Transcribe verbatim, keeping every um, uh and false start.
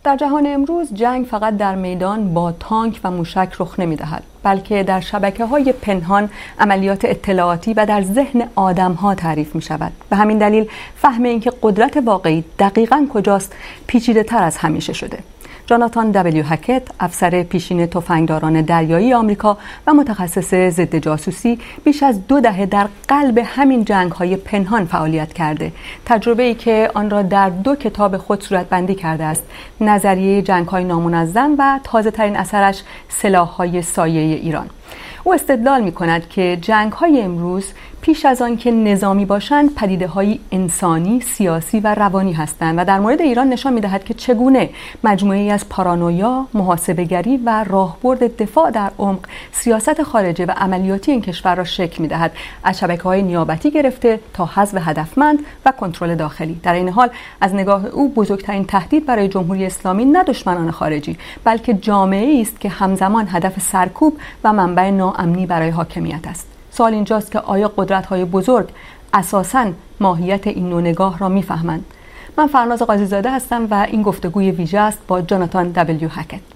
در جهان امروز جنگ فقط در میدان با تانک و موشک رخ نمی‌دهد، بلکه در شبکه‌های پنهان، عملیات اطلاعاتی و در ذهن آدم‌ها تعریف می‌شود. به همین دلیل فهم اینکه قدرت واقعی دقیقاً کجاست پیچیده‌تر از همیشه شده. جاناتان دبلیو هکت، افسر پیشین تفنگداران دریایی آمریکا و متخصص ضد جاسوسی، بیش از دو دهه در قلب همین جنگ‌های پنهان فعالیت کرده. تجربه‌ای که آن را در دو کتاب خود صورتبندی کرده است: نظریه جنگ‌های نامنظم و تازه‌ترین اثرش سلاح‌های سایه ایران. او استدلال می‌کند که جنگ‌های امروز پیش از آن که نظامی باشند پدیده‌های انسانی، سیاسی و روانی هستند و در مورد ایران نشان می‌دهد که چگونه مجموعه‌ای از پارانویا، محاسبه‌گری و راهبرد دفاع در عمق سیاست خارجه و عملیاتی این کشور را شکل می‌دهد، از شبکه‌های نیابتی گرفته تا حزب هدفمند و کنترل داخلی. در این حال از نگاه او بزرگترین تهدید برای جمهوری اسلامی نه دشمنان خارجی، بلکه جامعه‌ای است که همزمان هدف سرکوب و منبع ناامنی برای حاکمیت است. سوال اینجاست که آیا قدرت‌های بزرگ اساساً ماهیت این نوع نگاه را می‌فهمند؟ من فرناز قاضی‌زاده هستم و این گفتگوی ویژه است با جاناتان دبلیو هکت.